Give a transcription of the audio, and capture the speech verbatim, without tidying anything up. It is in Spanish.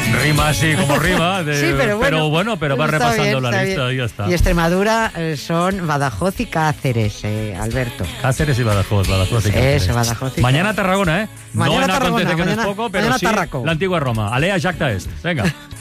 Rima así como rima. De, sí, pero bueno, pero bueno, pero va repasando bien, la lista bien. y ya está. Y Extremadura eh, son Badajoz y Cáceres, eh, Alberto. Cáceres y Badajoz, Badajoz y Cáceres. Eso, Badajoz y Mañana Tarragona, ¿eh? Mañana no en Tarragona, acontece que mañana, no es poco, pero mañana sí Tarraco. la antigua Roma. Alea Jacta Est. Venga.